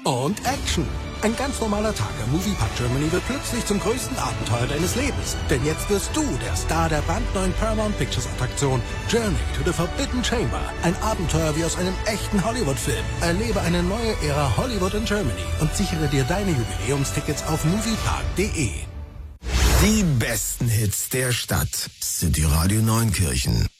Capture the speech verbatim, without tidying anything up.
und Action. Ein ganz normaler Tag am Moviepark Germany wird plötzlich zum größten Abenteuer deines Lebens. Denn jetzt wirst du der Star der brandneuen Paramount Pictures Attraktion Journey to the Forbidden Chamber. Ein Abenteuer wie aus einem echten Hollywood-Film. Erlebe eine neue Ära Hollywood in Germany und sichere dir deine Jubiläumstickets auf moviepark punkt de. Die besten Hits der Stadt. City Radio Neunkirchen.